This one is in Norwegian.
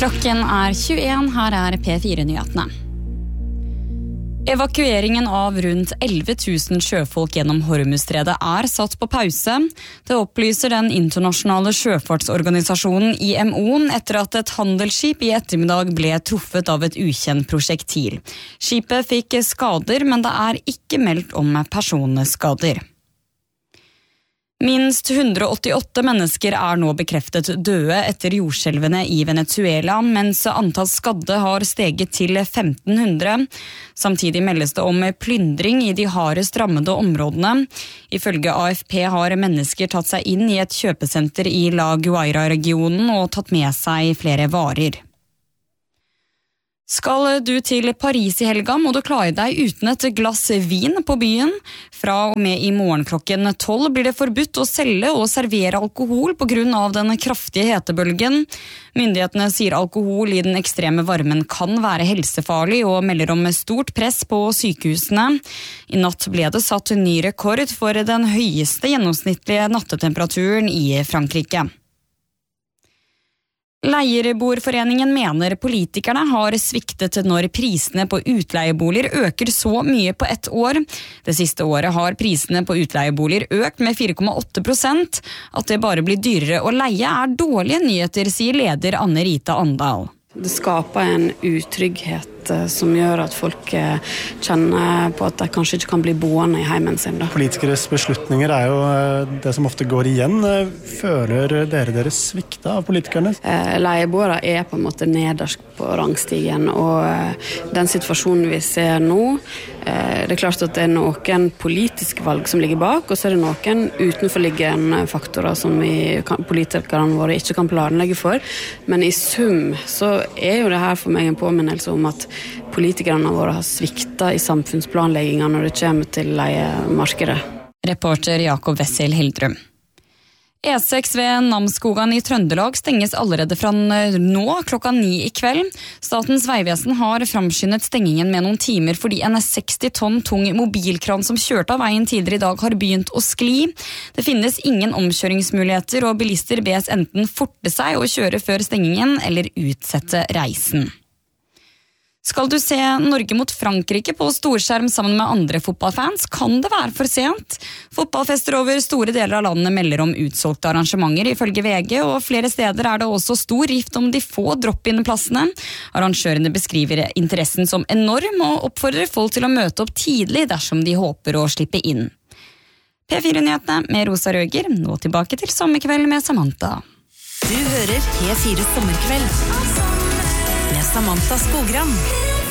Klokken 21, her P4-nyhetene. Evakueringen av rundt 11 000 sjøfolk gjennom Hormuzstredet satt på pause. Det opplyser den internasjonale sjøfartsorganisasjonen IMO etter at et handelsskip i ettermiddag ble truffet av et ukjent prosjektil. Skipet fikk skader, men det ikke meldt om personskader. Minst 188 mennesker nå bekreftet døde etter jordskjelvene i Venezuela, mens antall skadde har steget til 1500. Samtidig meldes det om plyndring i de hardest rammede områdene. Ifølge AFP har mennesker tatt seg inn i et kjøpesenter i La Guaira-regionen og tatt med seg flere varer. Skal du til Paris i helga, må du klare deg uten et glass vin på byen. Fra og med i morgen klokken 12 blir det forbudt å selge og servere alkohol på grunn av den kraftige hetebølgen. Myndighetene sier alkohol i den ekstreme varmen kan være helsefarlig og melder om stort press på sykehusene. I natt ble det satt ny rekord for den høyeste gjennomsnittlige nattetemperaturen i Frankrike. Leierboerforeningen mener politikerne har sviktet når prisene på utleieboliger øker så mye på ett år. Det siste året har prisene på utleieboliger økt med 4,8%. At det bare blir dyrere å leie dårlige nyheter, sier leder Anne Rita Andal. Det skaper en utrygghet som gjør at folk kjenner på at de kanskje ikke kan bli boende i heimen sin. Politikeres beslutninger jo det som ofte går igjen. Føler dere svikta av politikerne? Leieboere på en måte nederst på rangstigen, og den situasjonen vi ser nå, det klart at det noen politiske valg som ligger bak, og så det noen utenforliggende faktorer som politikerne våre ikke kan planlegge for. Men i sum så jo det her for meg en påminnelse om at politikerne våre har svikta i samfunnsplanleggingen når det kommer til leiemarkedet. Reporter Jakob Wessel Hildrum. E6 ved Namsskogan i Trøndelag stenges allerede fra nå, 9:00 i kveld. Statens vegvesen har framskyndet stengingen med noen timer fordi en 60 tonn tung mobilkran som kjørte av veien tidligere i dag har begynt å skli. Det finnes ingen omkjøringsmuligheter, og bilister bes enten forte seg og kjøre før stengingen eller utsette reisen. Skal du se Norge mot Frankrike på storskjerm sammen med andre fotballfans, kan det være for sent. Fotballfester over store deler av landet melder om utsolgte arrangementer ifølge VG, og flere steder det også stor rift om de få drop-in-plassene. Arrangørene beskriver interessen som enorm og oppfordrer folk til å møte opp tidlig dersom de håper å slippe inn. P4-nyhetene med Rosa Røger, nå tilbake til Sommerkveld med Samantha. Du hører P4 Sommerkveld med Samantha Skogran.